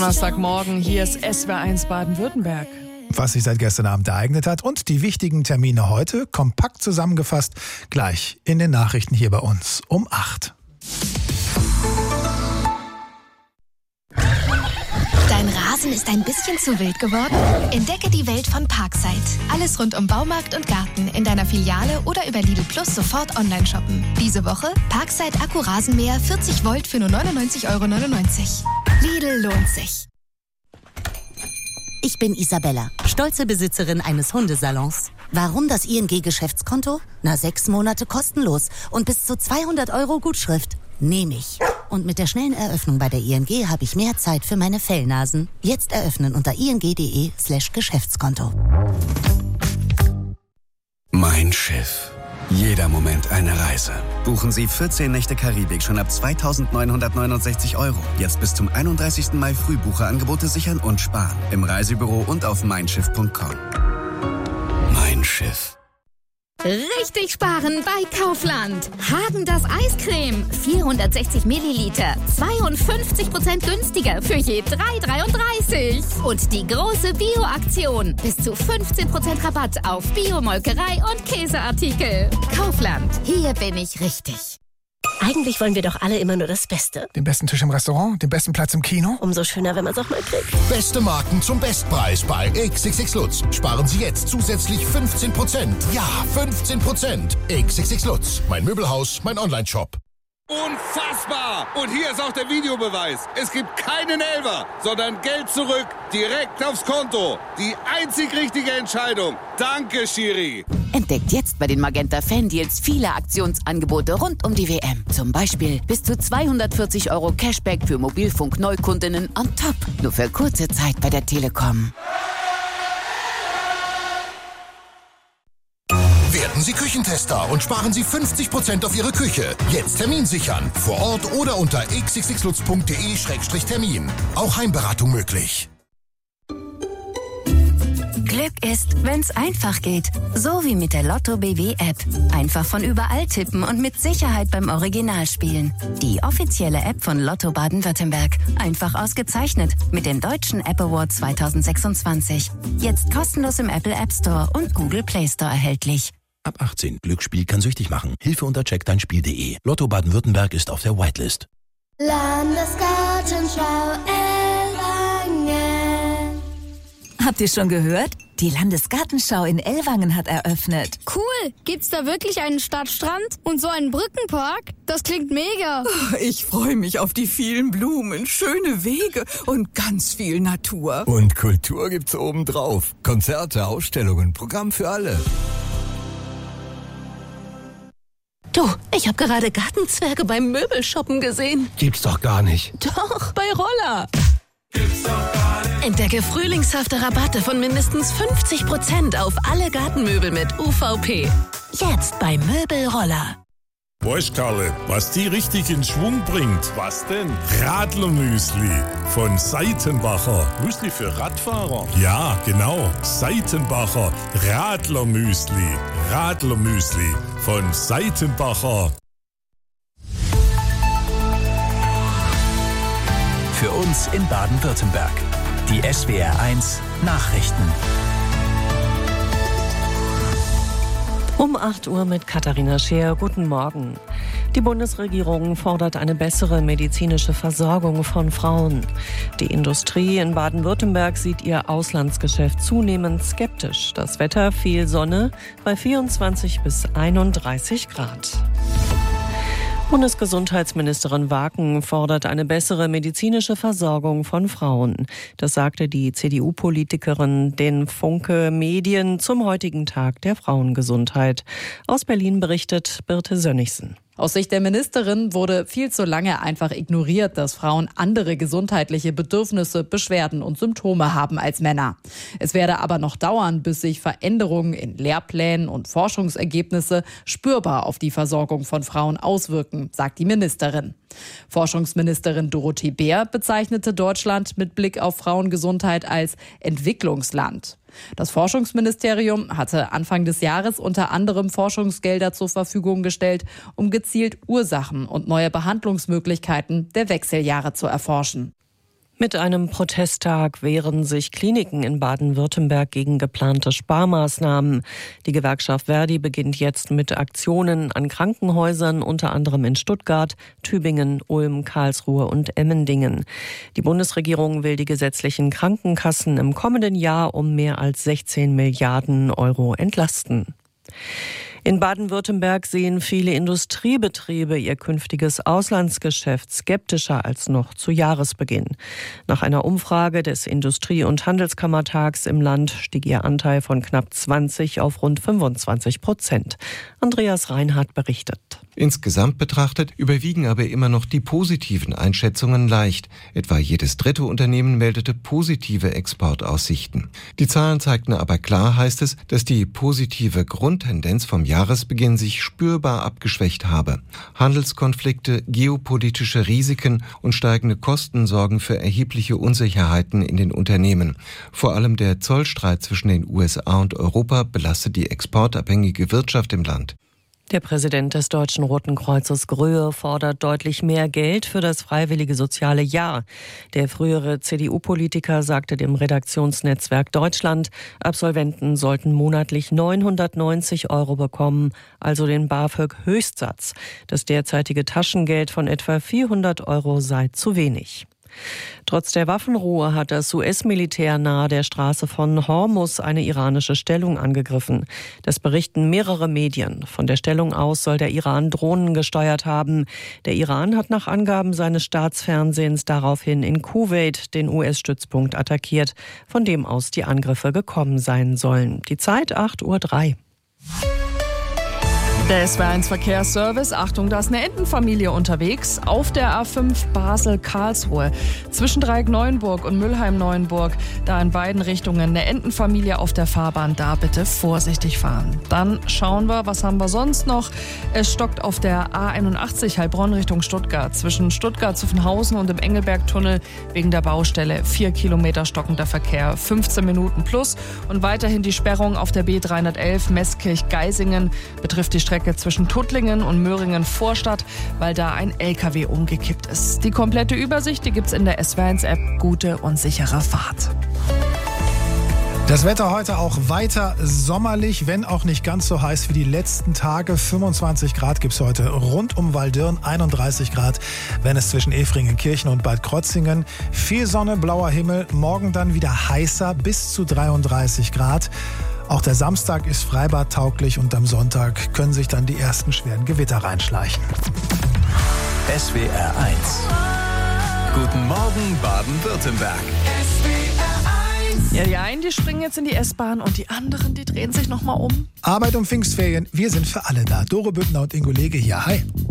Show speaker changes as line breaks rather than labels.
Donnerstagmorgen, hier ist SWR1 Baden-Württemberg.
Was sich seit gestern Abend ereignet hat und die wichtigen Termine heute kompakt zusammengefasst gleich in den Nachrichten hier bei uns um 8.
Dein Rasen ist ein bisschen zu wild geworden? Entdecke die Welt von Parkside. Alles rund um Baumarkt und Garten in deiner Filiale oder über Lidl Plus sofort online shoppen. Diese Woche Parkside Akku-Rasenmäher 40 Volt für nur 99,99 €. Lidl lohnt sich.
Ich bin Isabella, stolze Besitzerin eines Hundesalons. Warum das ING-Geschäftskonto? 6 Monate kostenlos und bis zu 200 € Gutschrift. Nehme ich. Und mit der schnellen Eröffnung bei der ING habe ich mehr Zeit für meine Fellnasen. Jetzt eröffnen unter ing.de/Geschäftskonto.
Mein Schiff. Jeder Moment eine Reise. Buchen Sie 14 Nächte Karibik schon ab 2.969 €. Jetzt bis zum 31. Mai Frühbucherangebote sichern und sparen. Im Reisebüro und auf meinschiff.com. Mein Schiff.
Richtig sparen bei Kaufland. Häagen-Dazs Eiscreme. 460 Milliliter. 52% günstiger für je 3,33. Und die große Bio-Aktion. Bis zu 15% Rabatt auf Biomolkerei und Käseartikel. Kaufland. Hier bin ich richtig.
Eigentlich wollen wir doch alle immer nur das Beste.
Den besten Tisch im Restaurant, den besten Platz im Kino.
Umso schöner, wenn man es auch mal kriegt.
Beste Marken zum Bestpreis bei XXX Lutz. Sparen Sie jetzt zusätzlich 15%. Ja, 15%. XXX Lutz. Mein Möbelhaus, mein Onlineshop.
Unfassbar! Und hier ist auch der Videobeweis. Es gibt keinen Elfer, sondern Geld zurück, direkt aufs Konto. Die einzig richtige Entscheidung. Danke, Schiri.
Entdeckt jetzt bei den Magenta Fan-Deals viele Aktionsangebote rund um die WM. Zum Beispiel bis zu 240 € Cashback für Mobilfunk-Neukundinnen on top. Nur für kurze Zeit bei der Telekom.
Werden Sie Küchentester und sparen Sie 50% auf Ihre Küche. Jetzt Termin sichern. Vor Ort oder unter xxxlutz.de/Termin. Auch Heimberatung möglich.
Glück ist, wenn's einfach geht. So wie mit der Lotto BW-App. Einfach von überall tippen und mit Sicherheit beim Original spielen. Die offizielle App von Lotto Baden-Württemberg. Einfach ausgezeichnet mit dem Deutschen App Award 2026. Jetzt kostenlos im Apple App Store und Google Play Store erhältlich.
Ab 18. Glücksspiel kann süchtig machen. Hilfe unter checkdeinspiel.de. Lotto Baden-Württemberg ist auf der Whitelist.
Landesgartenschau Ellwangen.
Habt ihr schon gehört? Die Landesgartenschau in Ellwangen hat eröffnet.
Cool! Gibt's da wirklich einen Stadtstrand und so einen Brückenpark? Das klingt mega.
Ich freue mich auf die vielen Blumen, schöne Wege und ganz viel Natur.
Und Kultur gibt's obendrauf. Konzerte, Ausstellungen, Programm für alle.
Du, ich habe gerade Gartenzwerge beim Möbelshoppen gesehen.
Gibt's doch gar nicht.
Doch, bei Roller. Gibt's doch gar nicht. Entdecke frühlingshafte Rabatte von mindestens 50% auf alle Gartenmöbel mit UVP. Jetzt bei Möbelroller.
Weißt Karle, was die richtig in Schwung bringt? Was denn? Radlermüsli von Seitenbacher. Müsli für Radfahrer? Ja, genau. Seitenbacher Radlermüsli. Radlermüsli von Seitenbacher.
Für uns in Baden-Württemberg. Die SWR1 Nachrichten.
Um 8 Uhr mit Katharina Scheer. Guten Morgen. Die Bundesregierung fordert eine bessere medizinische Versorgung von Frauen. Die Industrie in Baden-Württemberg sieht ihr Auslandsgeschäft zunehmend skeptisch. Das Wetter, viel Sonne bei 24 bis 31 Grad. Bundesgesundheitsministerin Waken fordert eine bessere medizinische Versorgung von Frauen. Das sagte die CDU-Politikerin den Funke Medien zum heutigen Tag der Frauengesundheit. Aus Berlin berichtet Birte Sönnigsen.
Aus Sicht der Ministerin wurde viel zu lange einfach ignoriert, dass Frauen andere gesundheitliche Bedürfnisse, Beschwerden und Symptome haben als Männer. Es werde aber noch dauern, bis sich Veränderungen in Lehrplänen und Forschungsergebnisse spürbar auf die Versorgung von Frauen auswirken, sagt die Ministerin. Forschungsministerin Dorothee Bär bezeichnete Deutschland mit Blick auf Frauengesundheit als Entwicklungsland. Das Forschungsministerium hatte Anfang des Jahres unter anderem Forschungsgelder zur Verfügung gestellt, um gezielt Ursachen und neue Behandlungsmöglichkeiten der Wechseljahre zu erforschen.
Mit einem Protesttag wehren sich Kliniken in Baden-Württemberg gegen geplante Sparmaßnahmen. Die Gewerkschaft Verdi beginnt jetzt mit Aktionen an Krankenhäusern, unter anderem in Stuttgart, Tübingen, Ulm, Karlsruhe und Emmendingen. Die Bundesregierung will die gesetzlichen Krankenkassen im kommenden Jahr um mehr als 16 Milliarden Euro entlasten. In Baden-Württemberg sehen viele Industriebetriebe ihr künftiges Auslandsgeschäft skeptischer als noch zu Jahresbeginn. Nach einer Umfrage des Industrie- und Handelskammertags im Land stieg ihr Anteil von knapp 20 auf rund 25%. Andreas Reinhardt berichtet.
Insgesamt betrachtet überwiegen aber immer noch die positiven Einschätzungen leicht. Etwa jedes dritte Unternehmen meldete positive Exportaussichten. Die Zahlen zeigten aber klar, heißt es, dass die positive Grundtendenz vom Jahresbeginn sich spürbar abgeschwächt habe. Handelskonflikte, geopolitische Risiken und steigende Kosten sorgen für erhebliche Unsicherheiten in den Unternehmen. Vor allem der Zollstreit zwischen den USA und Europa belastet die exportabhängige Wirtschaft im Land.
Der Präsident des Deutschen Roten Kreuzes Gröhe fordert deutlich mehr Geld für das freiwillige soziale Jahr. Der frühere CDU-Politiker sagte dem Redaktionsnetzwerk Deutschland, Absolventen sollten monatlich 990 € bekommen, also den BAföG-Höchstsatz. Das derzeitige Taschengeld von etwa 400 € sei zu wenig. Trotz der Waffenruhe hat das US-Militär nahe der Straße von Hormuz eine iranische Stellung angegriffen. Das berichten mehrere Medien. Von der Stellung aus soll der Iran Drohnen gesteuert haben. Der Iran hat nach Angaben seines Staatsfernsehens daraufhin in Kuwait den US-Stützpunkt attackiert, von dem aus die Angriffe gekommen sein sollen. Die Zeit 8:03 Uhr.
Der SW1 Verkehrsservice. Achtung, da ist eine Entenfamilie unterwegs auf der A5 Basel-Karlsruhe. Zwischen Dreieck-Neuenburg und Mülheim-Neuenburg, da in beiden Richtungen eine Entenfamilie auf der Fahrbahn. Da bitte vorsichtig fahren. Dann schauen wir, was haben wir sonst noch? Es stockt auf der A81 Heilbronn Richtung Stuttgart. Zwischen Stuttgart-Zuffenhausen und dem Engelbergtunnel wegen der Baustelle. 4 Kilometer stockender Verkehr, 15 Minuten plus. Und weiterhin die Sperrung auf der B311 Meßkirch-Geisingen betrifft die Strecke zwischen Tuttlingen und Möhringen-Vorstadt, weil da ein LKW umgekippt ist. Die komplette Übersicht, die gibt's in der SW1-App. Gute und sichere Fahrt.
Das Wetter heute auch weiter sommerlich, wenn auch nicht ganz so heiß wie die letzten Tage. 25 Grad gibt's heute rund um Waldirn, 31 Grad, wenn es zwischen Efringenkirchen und Bad Krozingen. Viel Sonne, blauer Himmel, morgen dann wieder heißer, bis zu 33 Grad. Auch der Samstag ist freibadtauglich und am Sonntag können sich dann die ersten schweren Gewitter reinschleichen.
SWR 1. Guten Morgen Baden-Württemberg.
Ja, die einen, die springen jetzt in die S-Bahn und die anderen, die drehen sich nochmal um.
Arbeit und Pfingstferien, wir sind für alle da. Dore Büttner und Ingo Lege hier, hi.